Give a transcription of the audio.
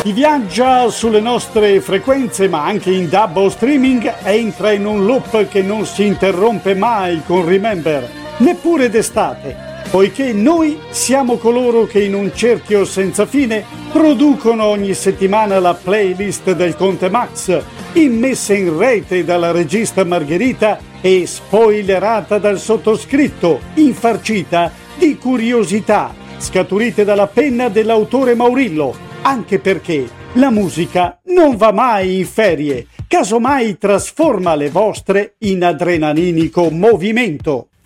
Chi viaggia sulle nostre frequenze, ma anche in DAB o streaming, entra in un loop che non si interrompe mai con Remember, neppure d'estate, poiché noi siamo coloro che in un cerchio senza fine producono ogni settimana la playlist del Conte Max, immessa in rete dalla regista Margherita e spoilerata dal sottoscritto, infarcita di curiosità scaturite dalla penna dell'autore Maurillo, anche perché la musica non va mai in ferie, casomai trasforma le vostre in adrenalinico movimento.